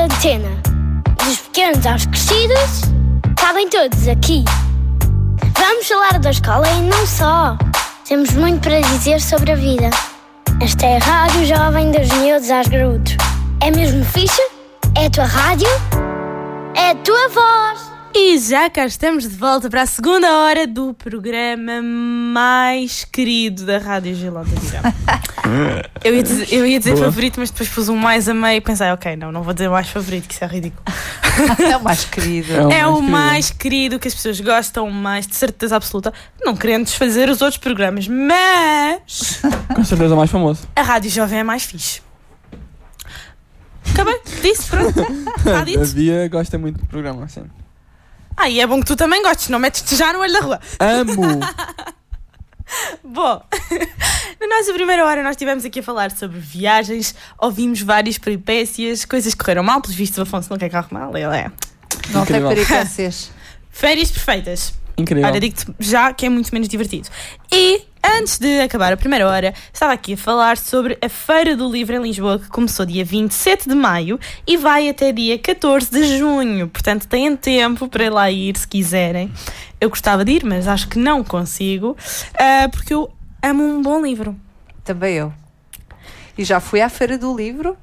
da antena. Dos pequenos aos crescidos, cabem todos aqui. Vamos falar da escola e não só. Temos muito para dizer sobre a vida. Esta é a Rádio Jovem dos Miúdos aos Graúdos. É mesmo fixe? É a tua rádio? É a tua voz. E já cá estamos de volta para a segunda hora do programa mais querido da Rádio Giló da Virão. Eu ia dizer favorito, mas depois pus um mais a meio e pensei, ok, não vou dizer mais favorito, que isso é ridículo. É o mais querido. É o mais querido, que as pessoas gostam mais, de certeza absoluta. Não querendo desfazer os outros programas, mas com certeza o mais famoso. A Rádio Jovem é mais fixe. Acabei, disse, pronto. Está dito. A Bia gosta muito do programa, assim. E é bom que tu também gostes, não metes-te já no olho da rua. Amo! Bom, na nossa primeira hora nós estivemos aqui a falar sobre viagens, ouvimos várias peripécias, coisas que correram mal, pelos vistos o Afonso não quer carro mal, ele é. Não tem Incrível. peripécias. Férias perfeitas. Incrível. Olha, digo-te já que é muito menos divertido. E, antes de acabar a primeira hora, estava aqui a falar sobre a Feira do Livro em Lisboa, que começou dia 27 de maio e vai até dia 14 de junho. Portanto, têm tempo para lá ir, se quiserem. Eu gostava de ir, mas acho que não consigo, porque eu amo um bom livro. Também eu. E já fui à Feira do Livro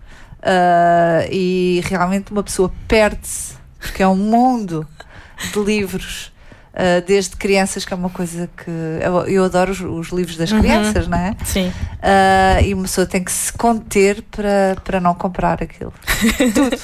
e realmente uma pessoa perde-se, porque é um mundo de livros. Desde crianças, que é uma coisa que eu adoro os livros das crianças, não é? Sim. E uma pessoa tem que se conter para não comprar aquilo. Tudo.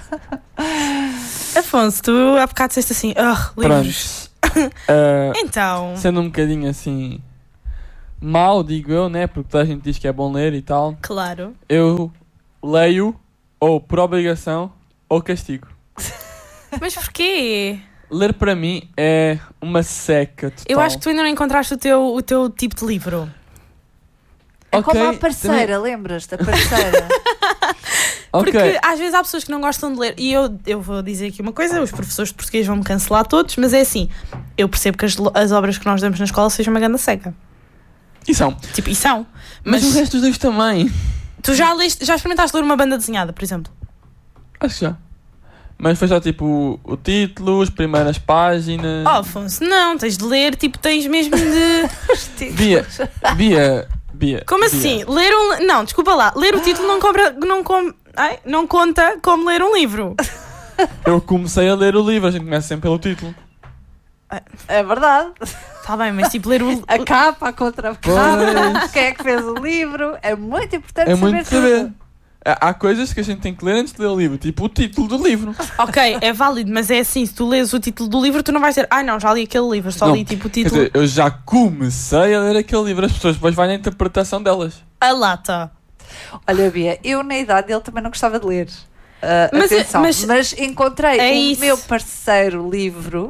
Afonso, tu há bocado disseste assim, livros. Então. Sendo um bocadinho assim mau, digo eu, né? Porque toda a gente diz que é bom ler e tal. Claro. Eu leio ou por obrigação ou castigo. Mas porquê? Ler para mim é uma seca total. Eu acho que tu ainda não encontraste o teu tipo de livro. É Ok, como a parceira, lembras-te? A parceira. Porque Ok. às vezes há pessoas que não gostam de ler. E eu vou dizer aqui uma coisa, os professores de português vão-me cancelar todos, mas é assim, eu percebo que as obras que nós damos na escola sejam uma grande seca. E são. Tipo, e são. Mas o resto dos livros também. Tu já experimentaste ler uma banda desenhada, por exemplo? Acho que já. Mas foi só tipo o título, as primeiras páginas. Afonso, não, tens de ler, tipo, tens mesmo de... Bia. Como assim? Ler um... Não, desculpa lá. Ler o título não conta como ler um livro. Eu comecei a ler o livro, a gente começa sempre pelo título. É verdade. Está bem, mas tipo, ler o... A capa, a contracapa, quem é que fez o livro. É muito importante É saber muito tudo. saber. Há coisas que a gente tem que ler antes de ler o livro, tipo o título do livro. Ok, é válido, mas é assim, se tu lês o título do livro, tu não vais dizer, não, já li aquele livro, só Não, li tipo o Quer título. dizer, eu já comecei a ler aquele livro, as pessoas depois vão na interpretação delas. A lata. Olha, Bia, eu na idade dele também não gostava de ler. Mas- Atenção, mas- mas encontrei É o isso. meu parceiro livro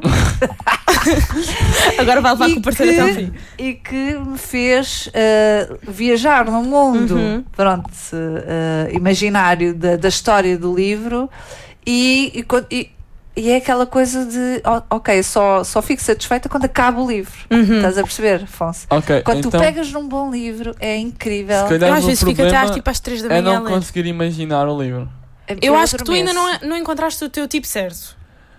Agora vai levar com o parceiro até ao fim. e que me fez viajar no mundo imaginário da história do livro e é aquela coisa de ok, só fico satisfeita quando acaba o livro. Estás a perceber, Afonso? Ok, Quando tu então, pegas num bom livro é incrível. se calhar Eu às o vezes fico até problema tipo às 3 da é manhã a não ler. conseguir imaginar o livro. Eu acho que tu ainda adormeço. não encontraste o teu tipo certo.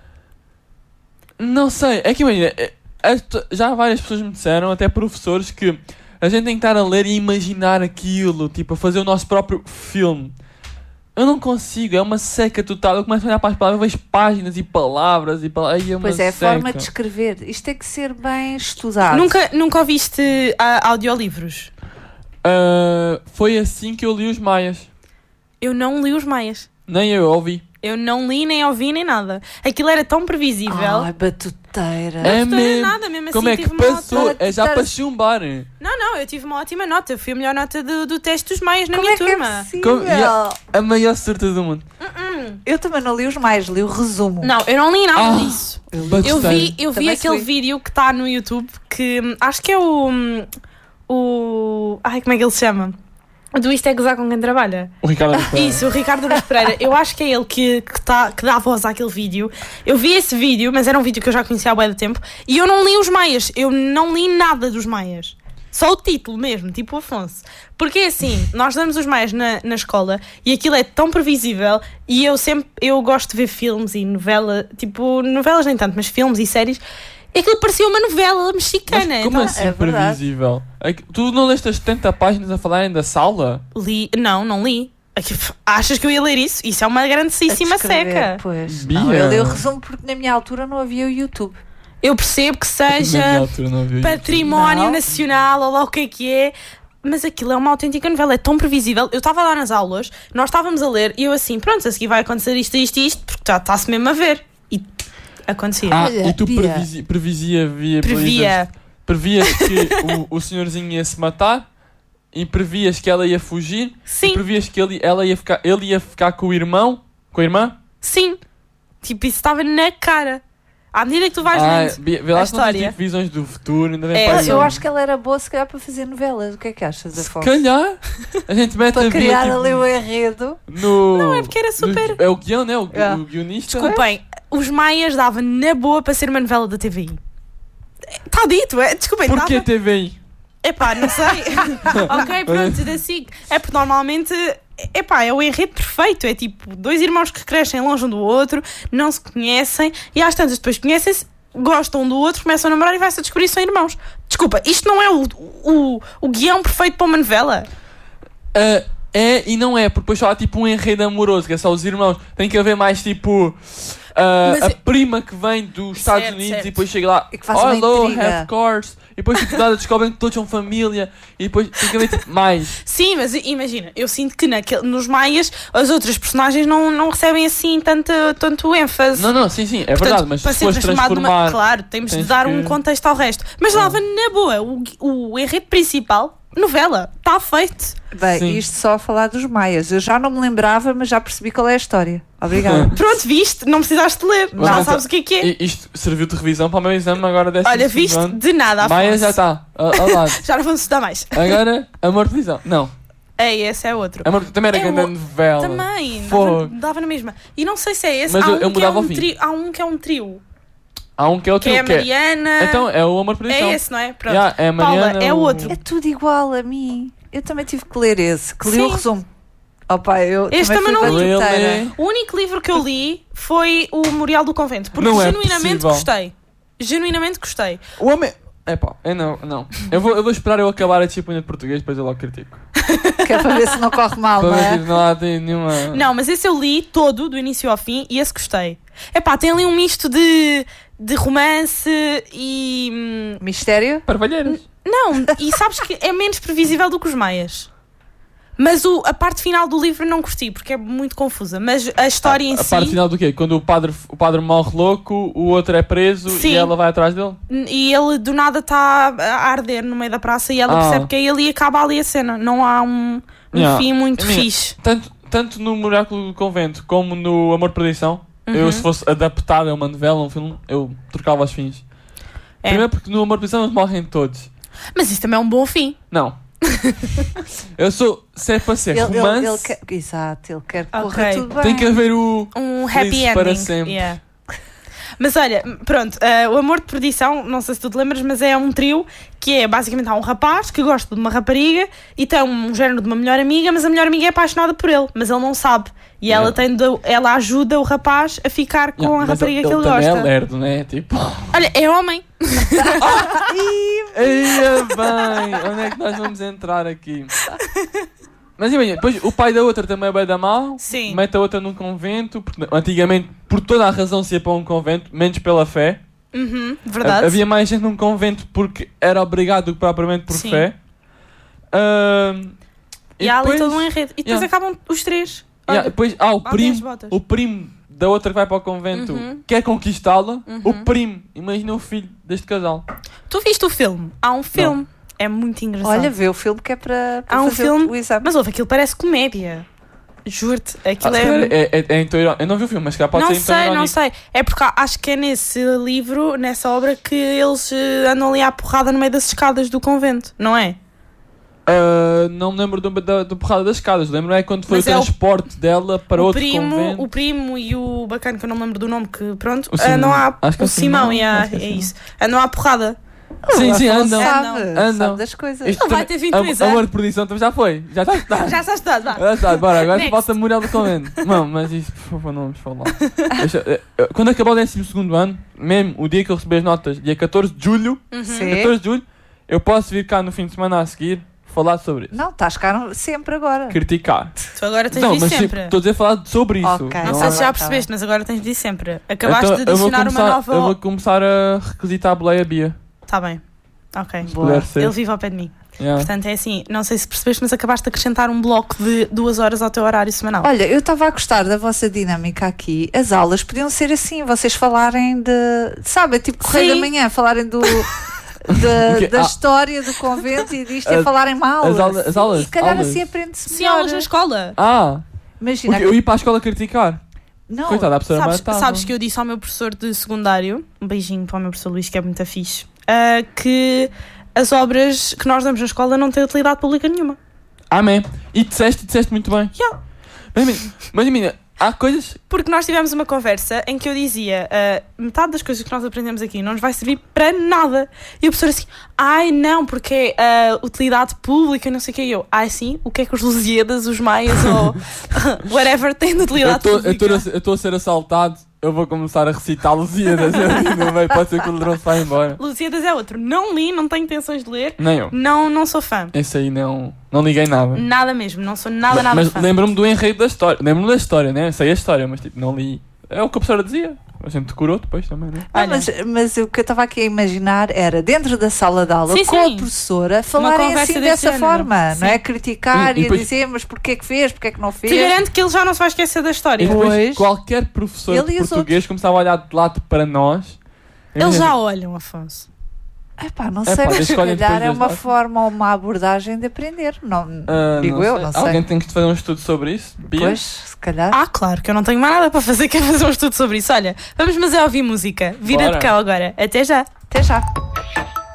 Não sei, é que imagina, já várias pessoas me disseram, até professores, que a gente tem que estar a ler e imaginar aquilo, tipo, a fazer o nosso próprio filme. Eu não consigo, é uma seca total. Eu começo a olhar para as palavras, vejo páginas e palavras e palavras. Ai, é uma Pois é, a seca. forma de escrever. Isto tem que ser bem estudado. Nunca ouviste audiolivros? Foi assim que eu li os Maias. Eu não li os Maias. Nem eu ouvi. Eu não li, nem ouvi, nem nada. Aquilo era tão previsível. Ai, batuteira. É Não era mesmo. nada, mesmo Como assim é que tive uma passou? ótima... É já para chumbar. Não, eu tive uma ótima nota. Eu fui a melhor nota do teste dos Maias na Como minha é que turma. é possível? A maior surta do mundo. Eu também não li os mais, li o resumo. Não, eu não li nada disso. Eu vi Também aquele fui. vídeo que está no YouTube que acho que é o... Ai, como é que ele se chama? Do Isto é Gozar com Quem Trabalha. O Ricardo Pereira. Isso, o Ricardo Aruz Pereira. Eu acho que é ele que dá voz àquele vídeo. Eu vi esse vídeo, mas era um vídeo que eu já conhecia há bué de tempo. E eu não li os Maias. Eu não li nada dos Maias. Só o título mesmo, tipo o Afonso. Porque é assim, nós damos os Maias na escola e aquilo é tão previsível e eu gosto de ver filmes e novela, tipo, novelas nem tanto, mas filmes e séries. E aquilo parecia uma novela mexicana. Mas como Então, assim é verdade. previsível? Tu não leste as 70 páginas a falarem da sala? li, não li. Achas que eu ia ler isso? Isso é uma grandíssima A descrever, seca. Pois. Bia. Não, eu li o resumo porque na minha altura não havia o YouTube. Eu percebo que Na minha seja altura não havia património Não. nacional ou lá o que é, mas aquilo é uma autêntica novela, é tão previsível. Eu estava lá nas aulas, nós estávamos a ler e eu assim, pronto, a seguir vai acontecer isto, porque já está-se mesmo a ver. E acontecia. Olha, e tu Bia. previas que o senhorzinho ia se matar e previas que ela ia fugir Sim. e previas que ele ia ficar com o irmão, com a irmã. Sim. Tipo, isso estava na cara. À medida que tu vais lendo Vê lá a se não tens história. tipo visões do futuro, ainda bem É, para Eu, isso. eu acho que ela era boa se calhar para fazer novelas. O que é que achas, Afonso? Calhar, a gente mete Para a Bia criar tipo, ali o enredo. no... Não, é porque era super- É o guião, né? O É. guionista. Desculpem, os Maias dava na boa para ser uma novela da TVI. Está dito, é? Desculpem, Porquê dava... TVI? Epá, não sei. Ok, pronto, da SIC. É porque normalmente, epá, é o enredo perfeito. É tipo, dois irmãos que crescem longe um do outro, não se conhecem, e às tantas depois conhecem-se, gostam um do outro, começam a namorar e vai-se a descobrir que são irmãos. Desculpa, isto não é o guião perfeito para uma novela? É e não é, porque depois só há tipo um enredo amoroso, que é só os irmãos. Tem que haver mais tipo... Mas a é- prima que vem dos Estados Certo, Unidos certo. e depois chega lá, E que faz uma hello, intriga. have cars, e depois tipo, nada, descobrem que todos são família, e depois tem que haver tipo mais. Sim, mas imagina, eu sinto que nos Maias as outras personagens não recebem assim tanto ênfase. Não, sim, é Portanto, verdade, mas para se ser fores transformado transformar... Claro, temos de tens dar que- um contexto ao resto. Mas dava na boa, o enredo principal, novela, está feito. Bem, Sim. isto só a falar dos Maias. Eu já não me lembrava, mas já percebi qual é a história. Obrigada. Pronto, viste, não precisaste de ler, já Mas sabes o que é. E isto serviu de revisão para o meu exame agora desta Olha, viste? De nada, Afonso. Maia já está, ao lado. Já não vamos estudar mais. Agora, Amor de Prisão. Não, É, esse é outro. também era É grande o- novela. Também, Fogo. dava na mesma. E não sei se é esse, Mas há eu um que é mudava ao um fim. trio. Há um que é um trio. Há um que é o Que é a trio, que é... Mariana. Então, é o Amor de Prisão. É esse, não é? Pronto. Yeah, é a Mariana, Paula, é o outro. É tudo igual a mim. Eu também tive que ler esse, que li o Sim. resumo. Opa, eu Este também fui não li. batuteira. O único livro que eu li foi o Memorial do Convento, porque Não é genuinamente possível. gostei. Genuinamente gostei. O homem... Epá, não. Eu vou esperar eu acabar a disciplina de português, depois eu logo critico. Que é para ver se não corre mal, Para não ver é? que não há nenhuma... Não, mas esse eu li todo, do início ao fim, e esse gostei. Epá, tem ali um misto de romance e... Mistério? Parvalheiras. Não, e sabes que é menos previsível do que os Maias. Mas a parte final do livro não curti, porque é muito confusa. Mas a história em A si... parte final do quê? Quando o padre morre louco, o outro é preso Sim. e ela vai atrás dele? E ele do nada está a arder no meio da praça e ela Ah. percebe que é ele e acaba ali a cena. Não há um Yeah. fim muito Yeah. fixe. Tanto no Miraculo do Convento como no Amor de Perdição, eu se fosse adaptado a uma novela, um filme, eu trocava os fins. É. Primeiro porque no Amor de Perdição eles morrem todos. Mas isso também é um bom fim. Não. Eu sou, se é para ser Ele romance, quer, exato, ele quer que Ok. corra tudo bem. tem que haver o... Um Felizes happy ending. para sempre. Yeah. Mas olha, pronto, o Amor de Perdição, não sei se tu te lembras, mas é um trio que é basicamente há um rapaz que gosta de uma rapariga e tem um género de uma melhor amiga, mas a melhor amiga é apaixonada por ele, mas ele não sabe. E Yeah. ela ajuda o rapaz a ficar com Yeah, a mas rapariga que ele também gosta. é lerdo, né? Tipo... Olha, é homem. Eia bem, onde é que nós vamos entrar aqui? Mas imagina, depois o pai da outra também é bem da mal, Sim. mete a outra num convento, porque antigamente por toda a razão se ia para um convento, menos pela fé. Uhum, verdade. Havia mais gente num convento porque era obrigado do que propriamente por Sim. fé. E há ali todo um enredo. E depois Yeah. acabam os três. Yeah, Olha, depois há 10 primo, botas. o primo da outra que vai para o convento Uhum. quer conquistá-la. Uhum. O primo, imagina o filho deste casal. Tu viste o filme? Há um filme. É muito engraçado. Olha, vê o filme que é para Há um fazer filme, o exame. mas ouve, aquilo parece comédia. Juro-te, aquilo Se é... calhar é então irónico. Eu não vi o filme, mas se calhar pode Não ser então sei, irónico. não sei. É porque acho que é nesse livro, nessa obra, que eles andam ali à porrada no meio das escadas do convento, não é? Não me lembro do porrada das escadas. Lembro é quando foi Mas o é o- transporte dela para outro convento. O primo e o bacana, que eu não me lembro do nome, que pronto, O Simão. andam à... Acho que é O o Simão, Simão. yeah, Acho que é é Simão. isso. Andam à porrada. Sim, sim, Afonso andam. sabe Andam. das coisas. Isto Ele vai também- ter 23 amor anos. de perdição também já foi. Já está estudado. Já está estudado, vá. Já está, bora, agora Next. falta Memorial do Convento. Não, mas isso, por favor, não vamos falar. Quando acabar o 12º ano, mesmo o dia que eu receber as notas, dia 14 de julho, Sim. 14 de julho, eu posso vir cá no fim de semana a seguir falar sobre isso. Não, estás cá sempre agora. Criticar. Tu agora tens Não, de ir mas sempre. estou a dizer falar sobre isso. Ok. Não Tá sei se bem, já tá percebeste, bem. mas agora tens de ir sempre. Acabaste de Então, eu vou adicionar uma começar- Eu vou nova. começar a requisitar a boleia Bia. Está bem. Ok. Boa. Puder ser. Ele vive ao pé de mim. Yeah. Portanto, é assim, não sei se percebeste, mas acabaste de acrescentar um bloco de 2 horas ao teu horário semanal. Olha, eu estava a gostar da vossa dinâmica aqui. As aulas podiam ser assim, vocês falarem de. Sabe, tipo Correio Sim. da Manhã, falarem do. quê? Da Ah. história do convento e disto e As- falarem mal. as aulas- E se calhar aulas. assim aprende-se Sim, melhor. aulas na escola. Imagina. Porque eu ia para a escola criticar. Não, Coitada, a professora matava. Sabes que eu disse ao meu professor de secundário, um beijinho para o meu professor Luís, que é muito fixe, que as obras que nós damos na escola não têm utilidade pública nenhuma. Amém. E disseste muito bem. Yeah. Mas, menina, há coisas. Porque nós tivemos uma conversa em que eu dizia metade das coisas que nós aprendemos aqui não nos vai servir para nada. E o professor assim, ai não, porque é utilidade pública, não sei o que. E eu, ai sim, o que é que os Lusíadas, os Maias ou whatever têm de utilidade pública? Eu estou a ser assaltado. Eu vou começar a recitar Lusíadas. No meio, pode ser que o ladrão se vá embora. Lusíadas é outro. Não li, não tenho intenções de ler. Nem eu. Não sou fã. Esse aí não liguei nada. Nada mesmo, não sou nada Mas fã. lembro-me do enredo da história. Lembro-me da história, né? Sei a história, mas tipo, não li. É o que a professora dizia. A gente decorou depois também, né? Não, Olha. mas o que eu estava aqui a imaginar era dentro da sala de aula Sim, com a sim. professora falarem conversa assim desse dessa género. forma, Sim. não é? Criticar E e, depois- dizer mas porquê que fez, porquê que não fez. Te garanto que ele já não se vai esquecer da história. E depois Pois. qualquer professor Ele de e os português começava a olhar de lado para nós. Eles já olham, Afonso. Epá, não Epá, sei, mas se escolhem calhar depois é das uma datas. forma ou uma abordagem de aprender. Não, digo eu, não sei. Alguém tem que fazer um estudo sobre isso? Bia? Pois, se calhar. Ah, claro, que eu não tenho mais nada para fazer, quer fazer um estudo sobre isso. Olha, vamos mas é ouvir música. Vida Bora. de cão agora. Até já. Até já.